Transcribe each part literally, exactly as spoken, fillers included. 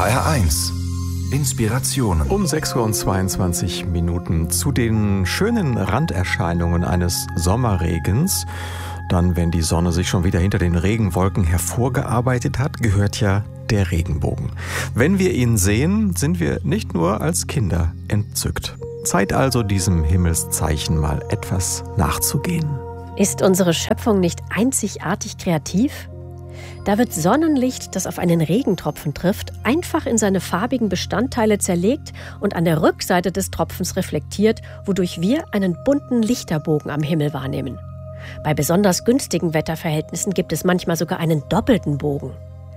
R eins Inspirationen. Um sechs Uhr und zweiundzwanzig Minuten zu den schönen Randerscheinungen eines Sommerregens. Dann, wenn die Sonne sich schon wieder hinter den Regenwolken hervorgearbeitet hat, gehört ja der Regenbogen. Wenn wir ihn sehen, sind wir nicht nur als Kinder entzückt. Zeit also, diesem Himmelszeichen mal etwas nachzugehen. Ist unsere Schöpfung nicht einzigartig kreativ? Da wird Sonnenlicht, das auf einen Regentropfen trifft, einfach in seine farbigen Bestandteile zerlegt und an der Rückseite des Tropfens reflektiert, wodurch wir einen bunten Lichterbogen am Himmel wahrnehmen. Bei besonders günstigen Wetterverhältnissen gibt es manchmal sogar einen doppelten Bogen.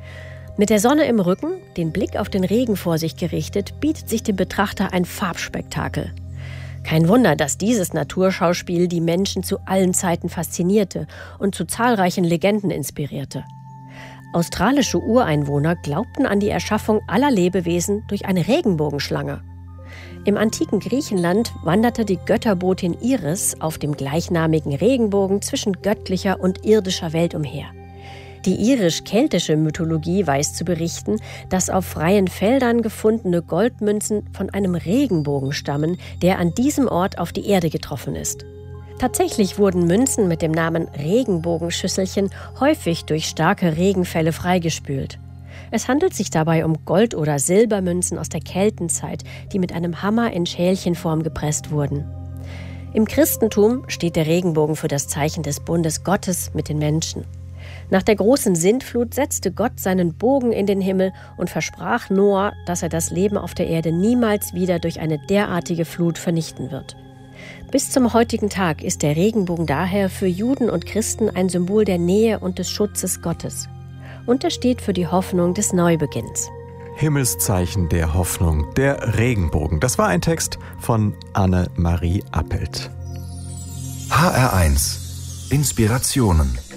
Mit der Sonne im Rücken, den Blick auf den Regen vor sich gerichtet, bietet sich dem Betrachter ein Farbspektakel. Kein Wunder, dass dieses Naturschauspiel die Menschen zu allen Zeiten faszinierte und zu zahlreichen Legenden inspirierte. Australische Ureinwohner glaubten an die Erschaffung aller Lebewesen durch eine Regenbogenschlange. Im antiken Griechenland wanderte die Götterbotin Iris auf dem gleichnamigen Regenbogen zwischen göttlicher und irdischer Welt umher. Die irisch-keltische Mythologie weiß zu berichten, dass auf freien Feldern gefundene Goldmünzen von einem Regenbogen stammen, der an diesem Ort auf die Erde getroffen ist. Tatsächlich wurden Münzen mit dem Namen Regenbogenschüsselchen häufig durch starke Regenfälle freigespült. Es handelt sich dabei um Gold- oder Silbermünzen aus der Keltenzeit, die mit einem Hammer in Schälchenform gepresst wurden. Im Christentum steht der Regenbogen für das Zeichen des Bundes Gottes mit den Menschen. Nach der großen Sintflut setzte Gott seinen Bogen in den Himmel und versprach Noah, dass er das Leben auf der Erde niemals wieder durch eine derartige Flut vernichten wird. Bis zum heutigen Tag ist der Regenbogen daher für Juden und Christen ein Symbol der Nähe und des Schutzes Gottes. Und er steht für die Hoffnung des Neubeginns. Himmelszeichen der Hoffnung, der Regenbogen. Das war ein Text von Anne-Marie Appelt. H R eins Inspirationen.